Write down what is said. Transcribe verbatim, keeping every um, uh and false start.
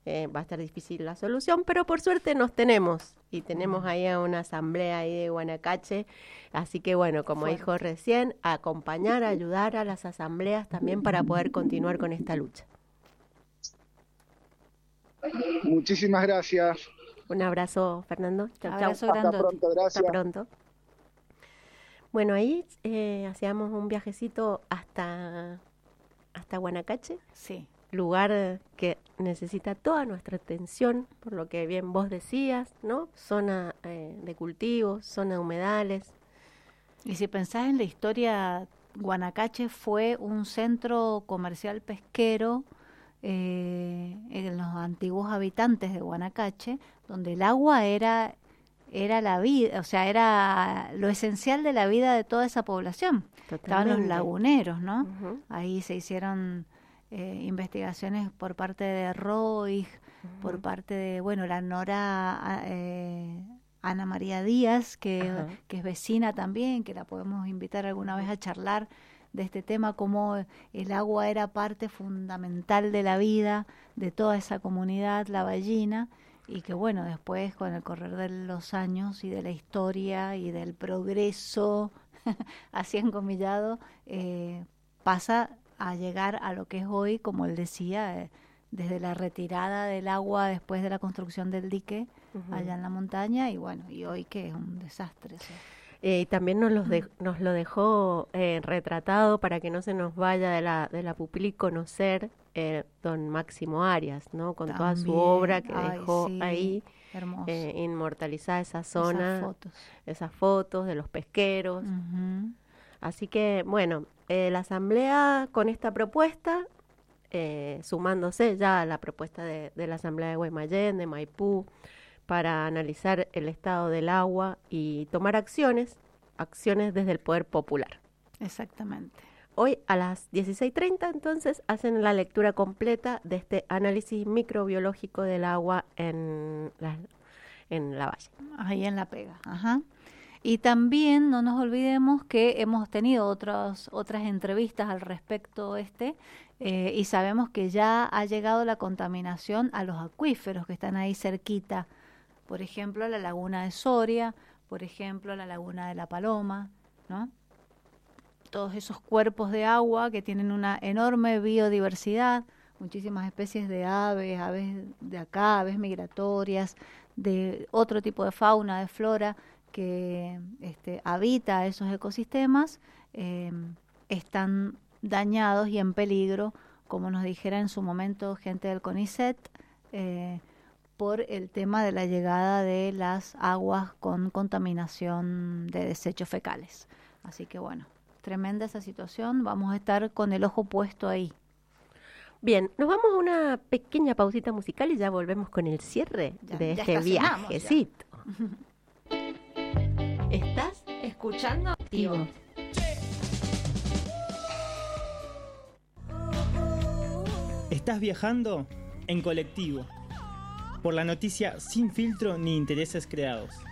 eh, va a estar difícil la solución, pero por suerte nos tenemos y tenemos ahí a una asamblea ahí de Guanacache, así que bueno, como Fuerte. dijo recién, acompañar, ayudar a las asambleas también para poder continuar con esta lucha. Muchísimas gracias. Un abrazo, Fernando. Chau, Abrazo chau. Hasta grandote. pronto, gracias. Hasta pronto. Bueno, ahí eh, hacíamos un viajecito hasta, hasta Guanacache, Sí. lugar que necesita toda nuestra atención, por lo que bien vos decías, ¿no? Zona eh, de cultivos, zona de humedales. Y si pensás en la historia, Guanacache fue un centro comercial pesquero eh, en los antiguos habitantes de Guanacache, donde el agua era era la vida, o sea, era lo esencial de la vida de toda esa población. Estaban los Totalmente. laguneros, ¿no? Ujú. Ahí se hicieron eh, investigaciones por parte de Roig, por parte de, bueno, la Nora a- eh, Ana María Díaz, que, Ajá. que es vecina también, que la podemos invitar alguna vez a charlar de este tema, cómo el agua era parte fundamental de la vida de toda esa comunidad, la ballina, y que bueno, después con el correr de los años y de la historia y del progreso, así encomillado, eh, pasa a llegar a lo que es hoy, como él decía, eh, desde la retirada del agua después de la construcción del dique Ujú. allá en la montaña, y bueno, y hoy que es un desastre. ¿Sí? Eh, y también nos, los de- nos lo dejó eh, retratado para que no se nos vaya de la, de la pupila y conocer eh, don Máximo Arias, ¿no? Con toda su También, obra que ay, dejó sí, ahí, hermoso. eh, inmortalizada esa Esas zona, fotos. esas fotos de los pesqueros. Ujú. Así que, bueno, eh, la Asamblea con esta propuesta, eh, sumándose ya a la propuesta de, de la Asamblea de Guaymallén, de Maipú, para analizar el estado del agua y tomar acciones, acciones desde el poder popular. Exactamente. Hoy a las dieciséis treinta entonces hacen la lectura completa de este análisis microbiológico del agua en la, en la valle. Ahí en La Pega, ajá. Y también no nos olvidemos que hemos tenido otras otras entrevistas al respecto este eh, y sabemos que ya ha llegado la contaminación a los acuíferos que están ahí cerquita, por ejemplo a la laguna de Soria, por ejemplo a la laguna de La Paloma, ¿no? Todos esos cuerpos de agua que tienen una enorme biodiversidad, muchísimas especies de aves, aves de acá, aves migratorias, de otro tipo de fauna, de flora que este, habita esos ecosistemas, eh, están dañados y en peligro, como nos dijera en su momento gente del CONICET, eh, por el tema de la llegada de las aguas con contaminación de desechos fecales. Así que bueno, tremenda esa situación, vamos a estar con el ojo puesto ahí. Bien, nos vamos a una pequeña pausita musical y ya volvemos con el cierre Ya- de ya este estacionamos ya. viajecito. Estás escuchando Activo. Estás viajando en colectivo, por la noticia sin filtro ni intereses creados.